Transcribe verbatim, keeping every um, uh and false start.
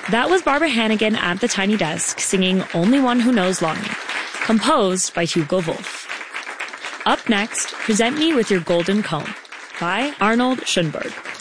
That was Barbara Hannigan at the Tiny Desk singing Only One Who Knows Longing, composed by Hugo Wolf. Up next, Present Me With Your Golden Comb by Arnold Schoenberg.